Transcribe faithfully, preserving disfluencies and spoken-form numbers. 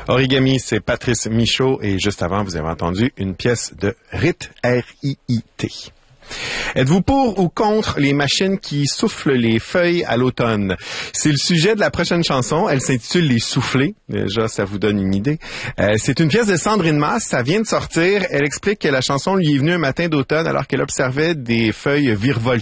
Origami, c'est Patrice Michaud et juste avant, vous avez entendu une pièce de Rit, R I I T. Êtes-vous pour ou contre les machines qui soufflent les feuilles à l'automne? C'est le sujet de la prochaine chanson. Elle s'intitule Les Soufflés. Déjà, ça vous donne une idée. Euh, c'est une pièce de Sandrine Masse. Ça vient de sortir. Elle explique que la chanson lui est venue un matin d'automne alors qu'elle observait des feuilles virevolter